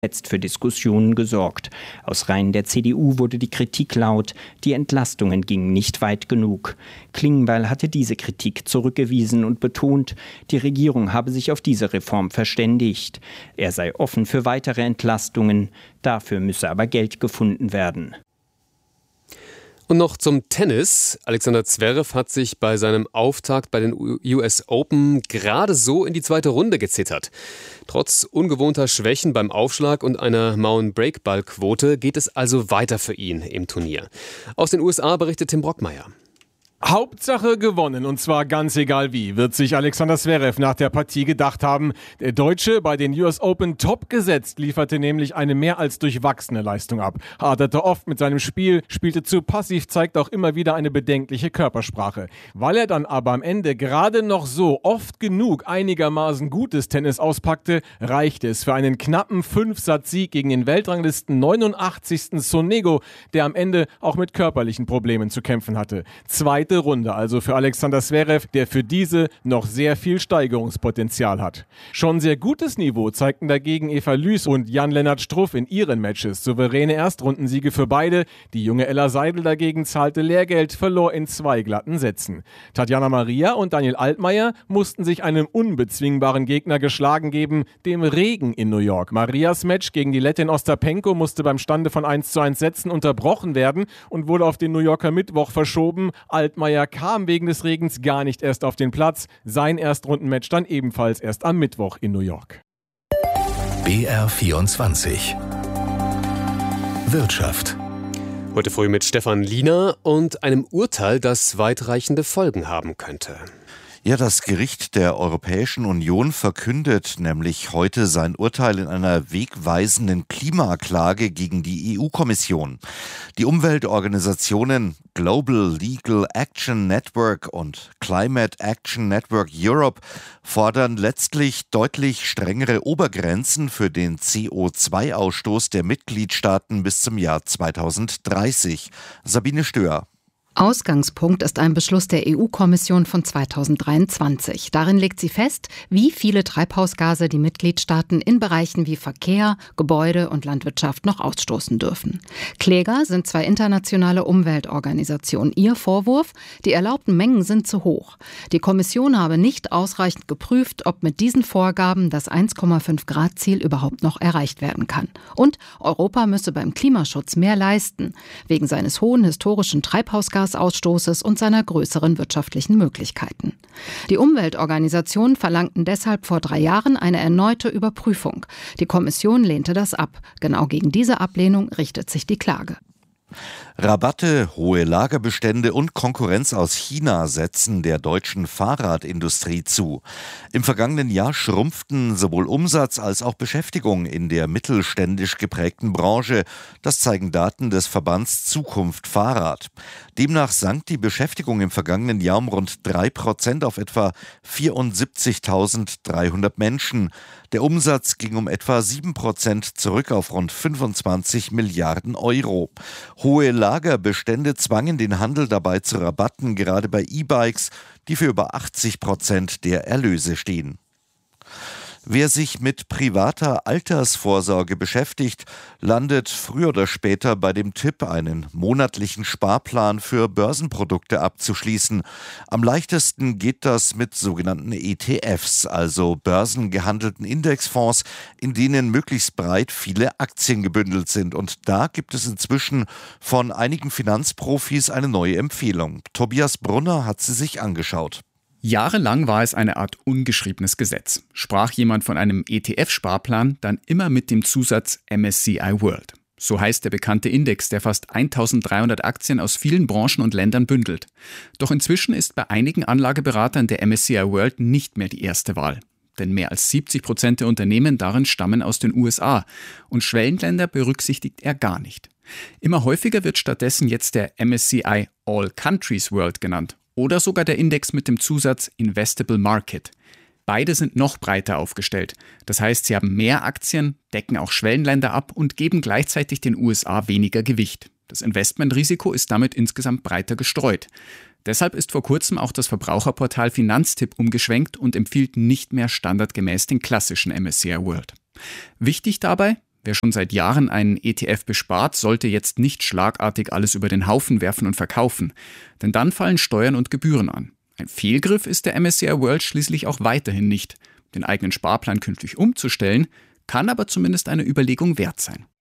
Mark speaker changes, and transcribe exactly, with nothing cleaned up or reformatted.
Speaker 1: jetzt für Diskussionen gesorgt. Aus Reihen der C D U wurde die Kritik laut, die Entlastungen gingen nicht weit genug. Klingbeil hatte diese Kritik zurückgewiesen und betont, die Regierung habe sich auf diese Reform verständigt. Er sei offen für weitere Entlastungen, dafür müsse aber Geld gefunden werden.
Speaker 2: Und noch zum Tennis. Alexander Zverev hat sich bei seinem Auftakt bei den U S Open gerade so in die zweite Runde gezittert. Trotz ungewohnter Schwächen beim Aufschlag und einer mauen Breakballquote geht es also weiter für ihn im Turnier. Aus den U S A berichtet Tim Brockmeier.
Speaker 3: Hauptsache gewonnen, und zwar ganz egal wie, wird sich Alexander Zverev nach der Partie gedacht haben. Der Deutsche, bei den U S Open top gesetzt, lieferte nämlich eine mehr als durchwachsene Leistung ab. Haderte oft mit seinem Spiel, spielte zu passiv, zeigt auch immer wieder eine bedenkliche Körpersprache. Weil er dann aber am Ende gerade noch so oft genug einigermaßen gutes Tennis auspackte, reichte es für einen knappen Fünf-Satz-Sieg gegen den Weltranglisten neunundachtzigsten Sonego, der am Ende auch mit körperlichen Problemen zu kämpfen hatte. Zweite Runde also für Alexander Zverev, der für diese noch sehr viel Steigerungspotenzial hat. Schon sehr gutes Niveau zeigten dagegen Eva Lüß und Jan-Lennart Struff in ihren Matches. Souveräne Erstrundensiege für beide. Die junge Ella Seidel dagegen zahlte Lehrgeld, verlor in zwei glatten Sätzen. Tatjana Maria und Daniel Altmaier mussten sich einem unbezwingbaren Gegner geschlagen geben, dem Regen in New York. Marias Match gegen die Lettin Ostapenko musste beim Stande von eins zu eins Sätzen unterbrochen werden und wurde auf den New Yorker Mittwoch verschoben. Altmaier kam wegen des Regens gar nicht erst auf den Platz. Sein Erstrundenmatch dann ebenfalls erst am Mittwoch in New York.
Speaker 4: B R vierundzwanzig Wirtschaft.
Speaker 2: Heute früh mit Stefan Liener und einem Urteil, das weitreichende Folgen haben könnte.
Speaker 5: Ja, das Gericht der Europäischen Union verkündet nämlich heute sein Urteil in einer wegweisenden Klimaklage gegen die E U-Kommission. Die Umweltorganisationen Global Legal Action Network und Climate Action Network Europe fordern letztlich deutlich strengere Obergrenzen für den C O zwei Ausstoß der Mitgliedstaaten bis zum Jahr zweitausenddreißig. Sabine Stöhr.
Speaker 6: Ausgangspunkt ist ein Beschluss der E U-Kommission von zweitausenddreiundzwanzig. Darin legt sie fest, wie viele Treibhausgase die Mitgliedstaaten in Bereichen wie Verkehr, Gebäude und Landwirtschaft noch ausstoßen dürfen. Kläger sind zwei internationale Umweltorganisationen. Ihr Vorwurf: Die erlaubten Mengen sind zu hoch. Die Kommission habe nicht ausreichend geprüft, ob mit diesen Vorgaben das eins Komma fünf Grad Ziel überhaupt noch erreicht werden kann. Und Europa müsse beim Klimaschutz mehr leisten, wegen seines hohen historischen Treibhausgases Ausstoßes und seiner größeren wirtschaftlichen Möglichkeiten. Die Umweltorganisationen verlangten deshalb vor drei Jahren eine erneute Überprüfung. Die Kommission lehnte das ab. Genau gegen diese Ablehnung richtet sich die Klage.
Speaker 5: Rabatte, hohe Lagerbestände und Konkurrenz aus China setzen der deutschen Fahrradindustrie zu. Im vergangenen Jahr schrumpften sowohl Umsatz als auch Beschäftigung in der mittelständisch geprägten Branche. Das zeigen Daten des Verbands Zukunft Fahrrad. Demnach sank die Beschäftigung im vergangenen Jahr um rund drei Prozent auf etwa vierundsiebzigtausenddreihundert Menschen. Der Umsatz ging um etwa sieben Prozent zurück auf rund fünfundzwanzig Milliarden Euro. Hohe Lagerbestände zwangen den Handel dabei zu Rabatten, gerade bei E-Bikes, die für über achtzig Prozent der Erlöse stehen. Wer sich mit privater Altersvorsorge beschäftigt, landet früher oder später bei dem Tipp, einen monatlichen Sparplan für Börsenprodukte abzuschließen. Am leichtesten geht das mit sogenannten E T Fs, also börsengehandelten Indexfonds, in denen möglichst breit viele Aktien gebündelt sind. Und da gibt es inzwischen von einigen Finanzprofis eine neue Empfehlung. Tobias Brunner hat sie sich angeschaut.
Speaker 7: Jahrelang war es eine Art ungeschriebenes Gesetz. Sprach jemand von einem E T F-Sparplan, dann immer mit dem Zusatz M S C I World. So heißt der bekannte Index, der fast eintausenddreihundert Aktien aus vielen Branchen und Ländern bündelt. Doch inzwischen ist bei einigen Anlageberatern der M S C I World nicht mehr die erste Wahl. Denn mehr als siebzig Prozent der Unternehmen darin stammen aus den U S A und Schwellenländer berücksichtigt er gar nicht. Immer häufiger wird stattdessen jetzt der M S C I All Countries World genannt. Oder sogar der Index mit dem Zusatz Investable Market. Beide sind noch breiter aufgestellt. Das heißt, sie haben mehr Aktien, decken auch Schwellenländer ab und geben gleichzeitig den U S A weniger Gewicht. Das Investmentrisiko ist damit insgesamt breiter gestreut. Deshalb ist vor kurzem auch das Verbraucherportal Finanztipp umgeschwenkt und empfiehlt nicht mehr standardgemäß den klassischen M S C I World. Wichtig dabei: Wer schon seit Jahren einen E T F bespart, sollte jetzt nicht schlagartig alles über den Haufen werfen und verkaufen. Denn dann fallen Steuern und Gebühren an. Ein Fehlgriff ist der M S C I World schließlich auch weiterhin nicht. Den eigenen Sparplan künftig umzustellen, kann aber zumindest eine Überlegung wert sein.